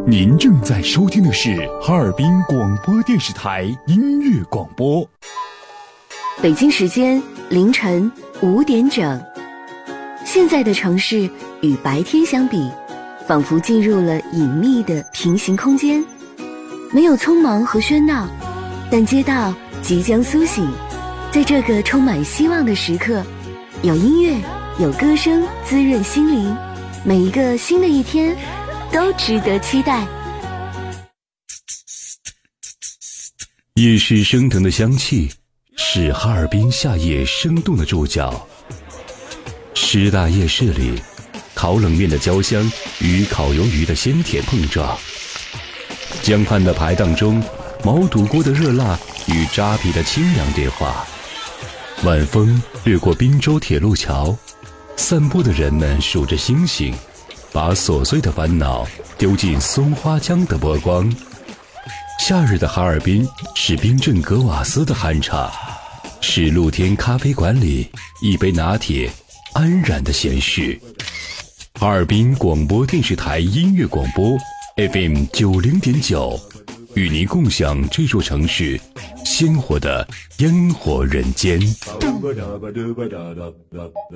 您正在收听的是哈尔滨广播电视台音乐广播。 北京时间凌晨5点整。现在的城市与白天相比，仿佛进入了隐秘的平行空间，没有匆忙和喧闹，但街道即将苏醒。在这个充满希望的时刻，有音乐，有歌声滋润心灵，每一个新的一天都值得期待。 夜市升腾的香气是哈尔滨夏夜生动的注脚。师大夜市里，烤冷面的焦香与烤鱿鱼的鲜甜碰撞，江畔的排档中，毛肚锅的热辣与扎啤的清凉对话。晚风掠过滨州铁路桥，散步的人们数着星星，把琐碎的烦恼丢进松花江的波光。夏日的哈尔滨是冰镇格瓦斯的酣畅，是露天咖啡馆里一杯拿铁安然的闲适。哈尔滨广播电视台音乐广播 FM 90.9，与您共享这座城市鲜活的烟火人间。